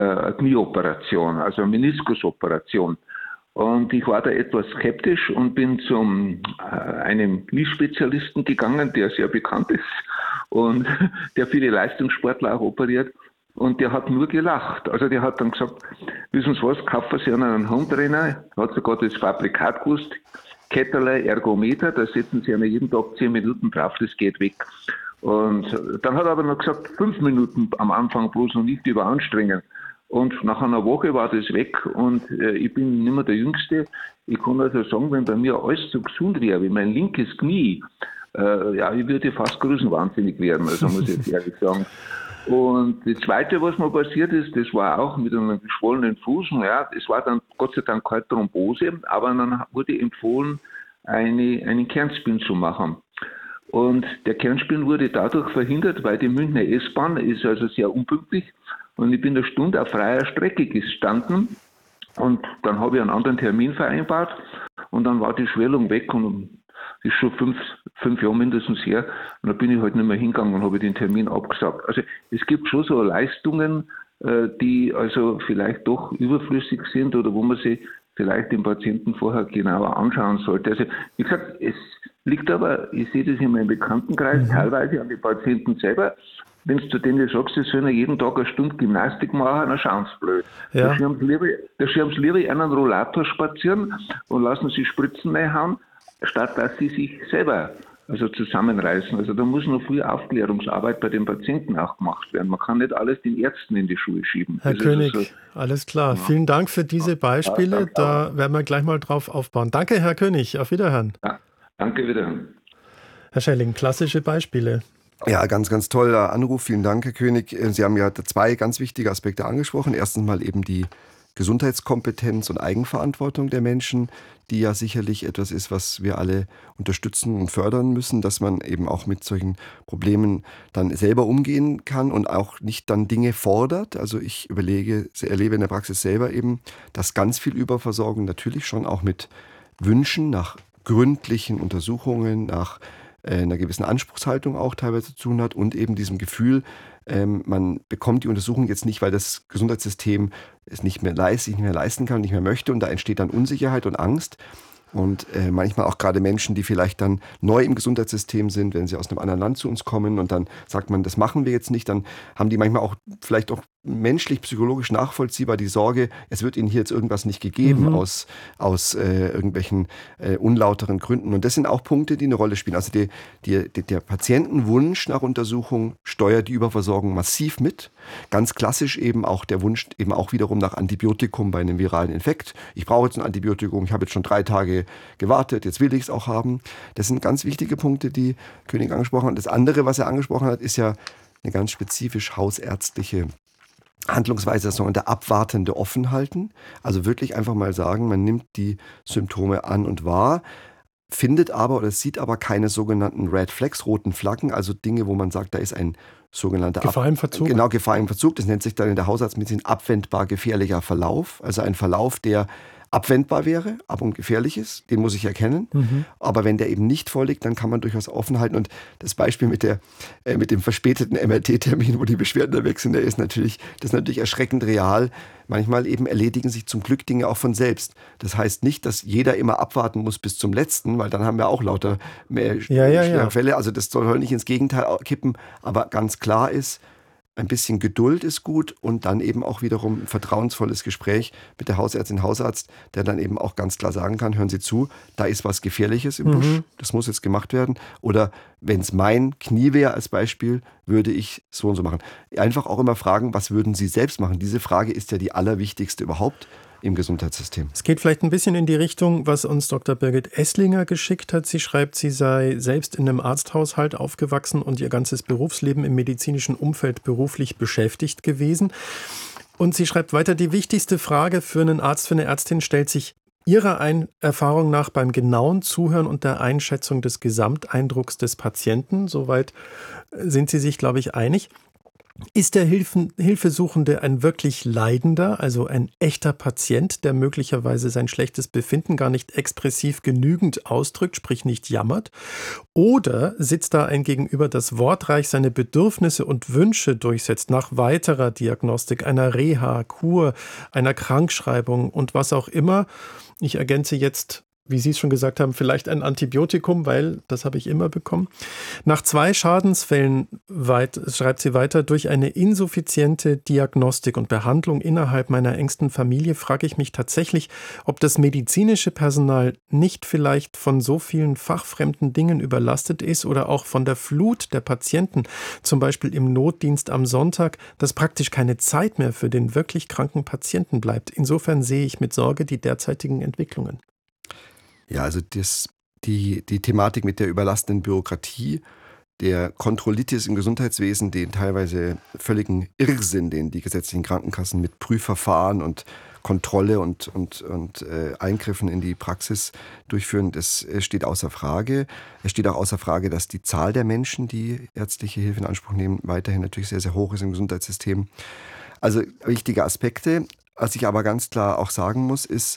eine Knieoperation, also eine Meniskusoperation. Und ich war da etwas skeptisch und bin zu einem Kniespezialisten gegangen, der sehr bekannt ist und der viele Leistungssportler auch operiert. Und der hat nur gelacht. Also der hat dann gesagt, wissen Sie was, kaufen Sie einen Hometrainer, hat sogar das Fabrikat gewusst, Ketterle Ergometer, da setzen Sie jeden Tag 10 Minuten drauf, das geht weg. Und dann hat er aber noch gesagt, 5 Minuten am Anfang bloß und nicht überanstrengen. Und nach einer Woche war das weg und ich bin nicht mehr der Jüngste. Ich kann also sagen, wenn bei mir alles so gesund wäre wie mein linkes Knie, ich würde fast größenwahnsinnig werden, also muss ich jetzt ehrlich sagen. Und das Zweite, was mir passiert ist, das war auch mit einem geschwollenen Fuß. Ja, es war dann Gott sei Dank keine Thrombose, aber dann wurde empfohlen, einen Kernspin zu machen. Und der Kernspin wurde dadurch verhindert, weil die Münchner S-Bahn ist also sehr unpünktlich. Und ich bin eine Stunde auf freier Strecke gestanden und dann habe ich einen anderen Termin vereinbart und dann war die Schwellung weg und das ist schon fünf Jahre mindestens her und dann bin ich halt nicht mehr hingegangen und habe den Termin abgesagt. Also es gibt schon so Leistungen, die also vielleicht doch überflüssig sind oder wo man sich vielleicht den Patienten vorher genauer anschauen sollte. Also wie gesagt, es liegt aber, ich sehe das in meinem Bekanntenkreis, teilweise an den Patienten selber. Wenn du zu denen sagst, sie sollen jeden Tag eine Stunde Gymnastik machen, dann schauen sie blöd. Ja. Da schieben sie lieber einen Rollator spazieren und lassen sie Spritzen reinhauen, statt dass sie sich selber zusammenreißen. Also da muss noch viel Aufklärungsarbeit bei den Patienten auch gemacht werden. Man kann nicht alles den Ärzten in die Schuhe schieben. Herr König, alles klar. Ja. Vielen Dank für diese Beispiele. Da werden wir gleich mal drauf aufbauen. Danke, Herr König. Auf Wiederhören. Ja, danke, Wiederhören. Herr Schelling, klassische Beispiele. Ja, ganz, ganz toller Anruf. Vielen Dank, Herr König. Sie haben ja 2 ganz wichtige Aspekte angesprochen. Erstens mal eben die Gesundheitskompetenz und Eigenverantwortung der Menschen, die ja sicherlich etwas ist, was wir alle unterstützen und fördern müssen, dass man eben auch mit solchen Problemen dann selber umgehen kann und auch nicht dann Dinge fordert. Also ich erlebe in der Praxis selber eben, dass ganz viel Überversorgung natürlich schon auch mit Wünschen nach gründlichen Untersuchungen, nach einer gewissen Anspruchshaltung auch teilweise zu tun hat und eben diesem Gefühl, man bekommt die Untersuchung jetzt nicht, weil das Gesundheitssystem es sich nicht mehr leisten kann, nicht mehr möchte und da entsteht dann Unsicherheit und Angst. Und manchmal auch gerade Menschen, die vielleicht dann neu im Gesundheitssystem sind, wenn sie aus einem anderen Land zu uns kommen und dann sagt man, das machen wir jetzt nicht, dann haben die manchmal auch vielleicht auch menschlich, psychologisch nachvollziehbar die Sorge, es wird ihnen hier jetzt irgendwas nicht gegeben aus irgendwelchen unlauteren Gründen. Und das sind auch Punkte, die eine Rolle spielen. Also der Patientenwunsch nach Untersuchung steuert die Überversorgung massiv mit. Ganz klassisch eben auch der Wunsch eben auch wiederum nach Antibiotikum bei einem viralen Infekt. Ich brauche jetzt ein Antibiotikum, ich habe jetzt schon 3 Tage gewartet, jetzt will ich es auch haben. Das sind ganz wichtige Punkte, die König angesprochen hat. Das andere, was er angesprochen hat, ist ja eine ganz spezifisch hausärztliche Handlungsweise, das sogenannte abwartende Offenhalten. Also wirklich einfach mal sagen, man nimmt die Symptome an und wahr, findet aber oder sieht aber keine sogenannten Red Flags, roten Flaggen, also Dinge, wo man sagt, da ist ein sogenannter Gefahr im Verzug. Genau, Gefahr im Verzug. Das nennt sich dann in der Hausarztmedizin abwendbar gefährlicher Verlauf. Also ein Verlauf, der abwendbar wäre, aber gefährlich ist, den muss ich erkennen. Aber wenn der eben nicht vorliegt, dann kann man durchaus offen halten. Und das Beispiel mit dem verspäteten MRT-Termin, wo die Beschwerden da weg sind, das ist natürlich erschreckend real. Manchmal eben erledigen sich zum Glück Dinge auch von selbst. Das heißt nicht, dass jeder immer abwarten muss bis zum letzten, weil dann haben wir auch lauter mehr schwere Fälle. Also das soll nicht ins Gegenteil kippen, aber ganz klar ist, ein bisschen Geduld ist gut und dann eben auch wiederum ein vertrauensvolles Gespräch mit der Hausärztin, Hausarzt, der dann eben auch ganz klar sagen kann, hören Sie zu, da ist was Gefährliches im Busch, das muss jetzt gemacht werden. Oder wenn es mein Knie wäre als Beispiel, würde ich so und so machen. Einfach auch immer fragen, was würden Sie selbst machen? Diese Frage ist ja die allerwichtigste überhaupt im Gesundheitssystem. Es geht vielleicht ein bisschen in die Richtung, was uns Dr. Birgit Esslinger geschickt hat. Sie schreibt, sie sei selbst in einem Arzthaushalt aufgewachsen und ihr ganzes Berufsleben im medizinischen Umfeld beruflich beschäftigt gewesen. Und sie schreibt weiter, die wichtigste Frage für einen Arzt, für eine Ärztin stellt sich ihrer Erfahrung nach beim genauen Zuhören und der Einschätzung des Gesamteindrucks des Patienten. Soweit sind Sie sich, glaube ich, einig. Ist der Hilfesuchende ein wirklich Leidender, also ein echter Patient, der möglicherweise sein schlechtes Befinden gar nicht expressiv genügend ausdrückt, sprich nicht jammert? Oder sitzt da ein Gegenüber, das wortreich seine Bedürfnisse und Wünsche durchsetzt nach weiterer Diagnostik, einer Reha, Kur, einer Krankschreibung und was auch immer? Ich ergänze jetzt, wie Sie es schon gesagt haben, vielleicht ein Antibiotikum, weil das habe ich immer bekommen. Nach 2 Schadensfällen, schreibt sie weiter, durch eine insuffiziente Diagnostik und Behandlung innerhalb meiner engsten Familie frage ich mich tatsächlich, ob das medizinische Personal nicht vielleicht von so vielen fachfremden Dingen überlastet ist oder auch von der Flut der Patienten, zum Beispiel im Notdienst am Sonntag, dass praktisch keine Zeit mehr für den wirklich kranken Patienten bleibt. Insofern sehe ich mit Sorge die derzeitigen Entwicklungen. Ja, also die Thematik mit der überlastenden Bürokratie, der Kontrollitis im Gesundheitswesen, den teilweise völligen Irrsinn, den die gesetzlichen Krankenkassen mit Prüfverfahren und Kontrolle und Eingriffen in die Praxis durchführen, das steht außer Frage. Es steht auch außer Frage, dass die Zahl der Menschen, die ärztliche Hilfe in Anspruch nehmen, weiterhin natürlich sehr, sehr hoch ist im Gesundheitssystem. Also wichtige Aspekte. Was ich aber ganz klar auch sagen muss, ist,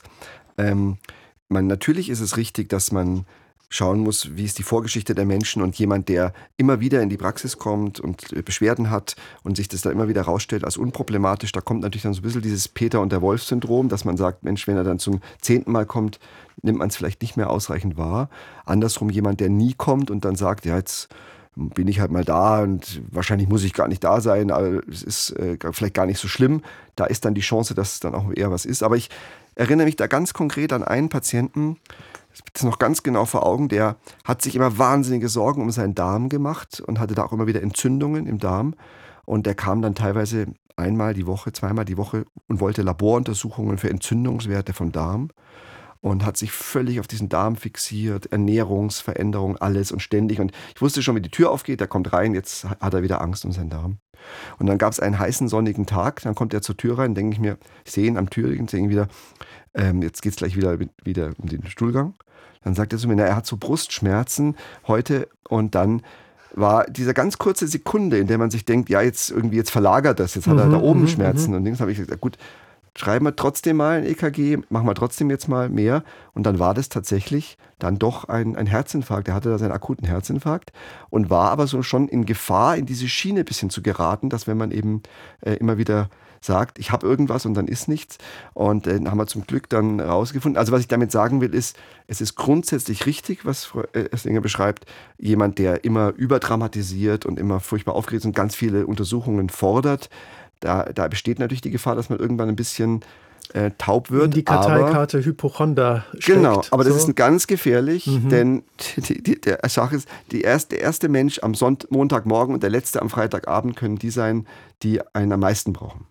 natürlich ist es richtig, dass man schauen muss, wie ist die Vorgeschichte der Menschen, und jemand, der immer wieder in die Praxis kommt und Beschwerden hat und sich das da immer wieder rausstellt als unproblematisch, da kommt natürlich dann so ein bisschen dieses Peter- und der Wolf-Syndrom, dass man sagt, Mensch, wenn er dann zum 10. Mal kommt, nimmt man es vielleicht nicht mehr ausreichend wahr. Andersrum jemand, der nie kommt und dann sagt, ja, jetzt bin ich halt mal da und wahrscheinlich muss ich gar nicht da sein, aber es ist vielleicht gar nicht so schlimm. Da ist dann die Chance, dass es dann auch eher was ist. Aber ich erinnere mich da ganz konkret an einen Patienten, das ist noch ganz genau vor Augen, der hat sich immer wahnsinnige Sorgen um seinen Darm gemacht und hatte da auch immer wieder Entzündungen im Darm. Und der kam dann teilweise einmal die Woche, zweimal die Woche und wollte Laboruntersuchungen für Entzündungswerte vom Darm und hat sich völlig auf diesen Darm fixiert, Ernährungsveränderung, alles und ständig. Und ich wusste schon, wie die Tür aufgeht, der kommt rein, jetzt hat er wieder Angst um seinen Darm. Und dann gab es einen heißen, sonnigen Tag, dann kommt er zur Tür rein, denke ich mir, ich sehe ihn am Türchen, sehe ihn wieder, jetzt geht es gleich wieder um den Stuhlgang. Dann sagt er zu mir, er hat so Brustschmerzen heute, und dann war diese ganz kurze Sekunde, in der man sich denkt, ja, jetzt verlagert das, jetzt hat er da oben Schmerzen. Und links habe ich gesagt, gut, schreiben wir trotzdem mal ein EKG, machen wir trotzdem jetzt mal mehr. Und dann war das tatsächlich dann doch ein Herzinfarkt. Er hatte da seinen akuten Herzinfarkt und war aber so schon in Gefahr, in diese Schiene ein bisschen zu geraten, dass wenn man eben immer wieder sagt, ich habe irgendwas und dann ist nichts. Und haben wir zum Glück dann rausgefunden. Also was ich damit sagen will, ist, es ist grundsätzlich richtig, was Frau Esslinger beschreibt. Jemand, der immer überdramatisiert und immer furchtbar aufgeregt ist und ganz viele Untersuchungen fordert. Da besteht natürlich die Gefahr, dass man irgendwann ein bisschen taub wird. In die Karteikarte Hypochonder steckt. Genau, aber das ist ganz gefährlich, denn der Sache ist, der erste Mensch am Montagmorgen und der letzte am Freitagabend können die sein, die einen am meisten brauchen.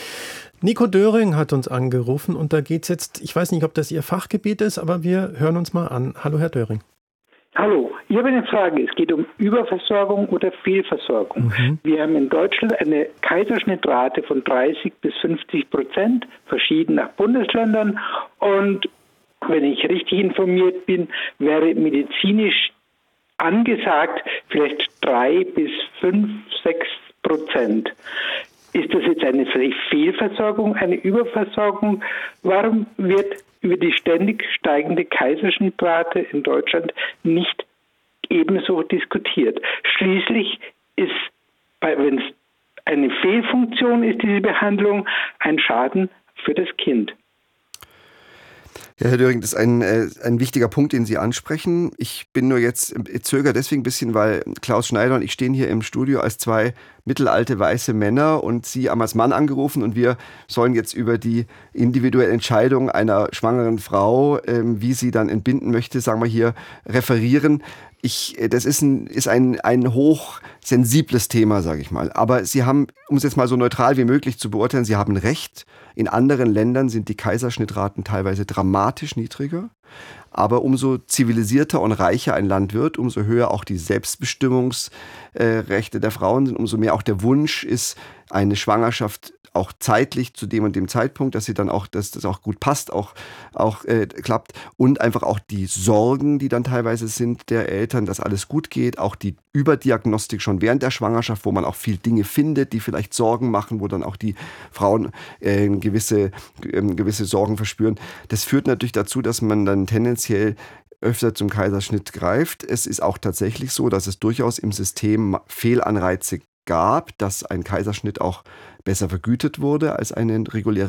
Nico Döring hat uns angerufen und da geht es jetzt, ich weiß nicht, ob das Ihr Fachgebiet ist, aber wir hören uns mal an. Hallo, Herr Döring. Hallo, ich habe eine Frage. Es geht um Überversorgung oder Fehlversorgung. Wir haben in Deutschland eine Kaiserschnittrate von 30-50%, verschieden nach Bundesländern. Und wenn ich richtig informiert bin, wäre medizinisch angesagt vielleicht 3-5-6%. Ist das jetzt eine Fehlversorgung, eine Überversorgung? Warum wird über die ständig steigende Kaiserschnittrate in Deutschland nicht ebenso diskutiert? Schließlich ist, wenn es eine Fehlfunktion ist, diese Behandlung, ein Schaden für das Kind. Ja, Herr Döring, das ist ein wichtiger Punkt, den Sie ansprechen. Ich bin nur jetzt zögere deswegen ein bisschen, weil Klaus Schneider und ich stehen hier im Studio als 2 mittelalte weiße Männer und Sie haben als Mann angerufen und wir sollen jetzt über die individuelle Entscheidung einer schwangeren Frau, wie sie dann entbinden möchte, sagen wir hier, referieren. Das ist ein hochsensibles Thema, sage ich mal. Aber Sie haben, um es jetzt mal so neutral wie möglich zu beurteilen, Sie haben recht. In anderen Ländern sind die Kaiserschnittraten teilweise dramatisch niedriger. Aber umso zivilisierter und reicher ein Land wird, umso höher auch die Selbstbestimmungsrechte der Frauen sind, umso mehr auch der Wunsch ist, eine Schwangerschaft auch zeitlich zu dem und dem Zeitpunkt, dass das auch gut passt, auch klappt und einfach auch die Sorgen, die dann teilweise sind der Eltern, dass alles gut geht, auch die Überdiagnostik schon während der Schwangerschaft, wo man auch viel Dinge findet, die vielleicht Sorgen machen, wo dann auch die Frauen gewisse Sorgen verspüren. Das führt natürlich dazu, dass man dann tendenziell öfter zum Kaiserschnitt greift. Es ist auch tatsächlich so, dass es durchaus im System Fehlanreize gab, dass ein Kaiserschnitt auch besser vergütet wurde als eine reguläre